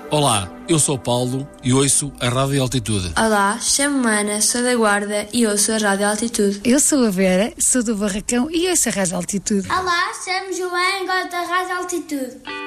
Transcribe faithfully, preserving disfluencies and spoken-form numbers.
Olá, eu sou o Paulo e ouço a Rádio Altitude. Olá, chamo-me Ana, sou da Guarda e ouço a Rádio Altitude. Eu sou a Vera, sou do Barracão e ouço a Rádio Altitude. Olá, chamo-me Joana e gosto da Rádio Altitude.